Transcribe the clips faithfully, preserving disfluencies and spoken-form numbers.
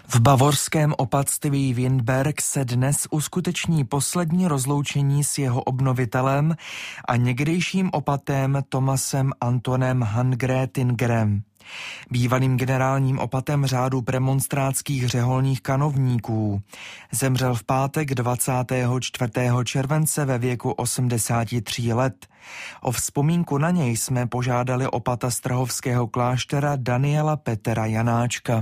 V bavorském opatství Windberg se dnes uskuteční poslední rozloučení s jeho obnovitelem a někdejším opatem Thomasem Antonem Handgrétingerem. Bývalým generálním opatem řádu premonstrátských řeholních kanovníků. Zemřel v pátek dvacátého čtvrtého července ve věku osmdesáti tří let. O vzpomínku na něj jsme požádali opata strahovského kláštera Daniela Petera Janáčka.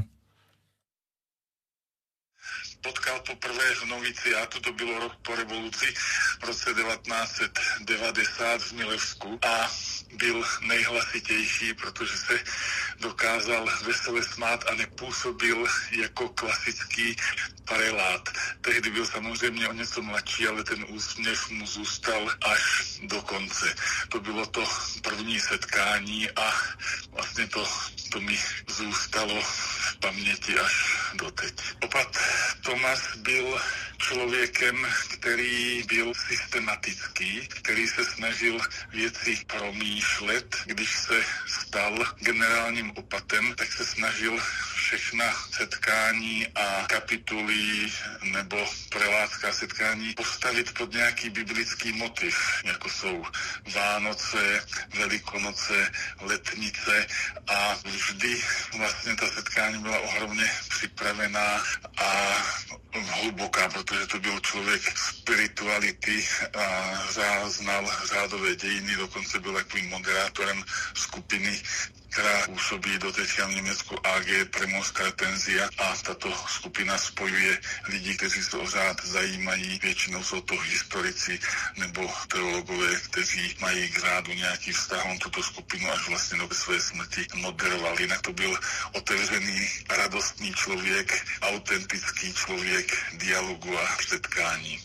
Potkal poprvé v noviciátu, to bylo rok po revoluci, v roce devatenáct set devadesát v Milevsku a byl nejhlasitější, protože se dokázal vesele smát a nepůsobil jako klasický prelát. Tehdy byl samozřejmě o něco mladší, ale ten úsměv mu zůstal až do konce. To bylo to první setkání a vlastně to, to mi zůstalo v paměti až doteď. Opat Thomas byl člověkem, který byl systematický, který se snažil věci promýšlet. Když se stal generálním opatem, tak se snažil všechna setkání a kapituly nebo prelátská setkání postavit pod nějaký biblický motiv, jako jsou Vánoce, Velikonoce, Letnice a vždy vlastně ta setkání byla ohromně připravená a hluboká, protože to byl člověk spirituality a znal řádové dějiny, dokonce byl takovým moderátorem skupiny, která působí doteďka v Německu A G Premonstratenzia a tato skupina spojuje lidi, kteří se o řád zajímají. Většinou jsou to historici nebo teologové, kteří mají k řádu nějaký vztah. On tuto skupinu až vlastně do své smrti moderoval. Jinak to byl otevřený, radostný člověk, autentický člověk dialogu a setkání.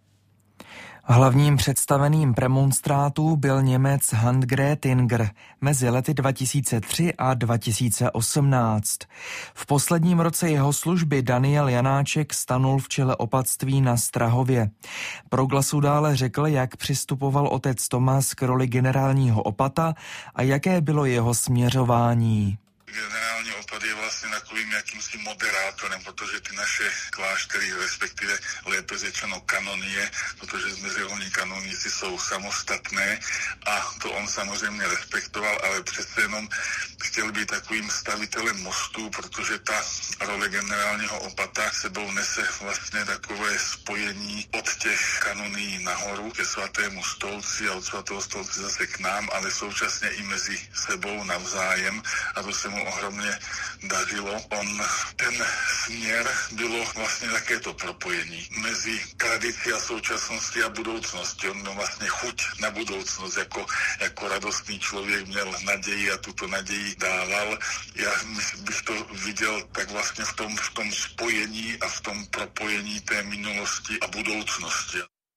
Hlavním představeným premonstrátů byl Němec Handgrétinger mezi lety dva tisíce tři a dva tisíce osmnáct. V posledním roce jeho služby Daniel Janáček stanul v čele opatství na Strahově. Pro Glasu dále řekl, jak přistupoval otec Thomas k roli generálního opata a jaké bylo jeho směřování. Generální opat je vlastně takovým jakýmsi moderátorem, protože ty naše kláštery, respektive lépe řečeno kanonie, protože řeholní kanonníci jsou samostatné a to on samozřejmě respektoval, ale přece jenom chtěl být takovým stavitelem mostů, protože ta role generálního opata sebou nese vlastně takové spojení od těch kanonií nahoru ke svatému stolci a od svatého stolce zase k nám, ale současně i mezi sebou navzájem a to se mu ohromně dařilo. On, ten směr bylo vlastně také to propojení mezi tradicí a současností a budoucností. On měl vlastně chuť na budoucnost, jako, jako radostný člověk měl naději a tuto naději dával. Já bych to viděl tak vlastně v tom, v tom spojení a v tom propojení té minulosti a budoucnosti.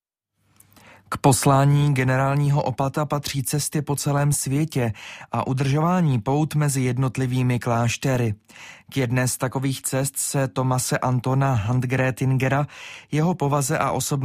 K poslání generálního opata patří cesty po celém světě a udržování pout mezi jednotlivými kláštery. K jedné z takových cest se Thomase Antona Handgrétingera, jeho povaze a osobnosti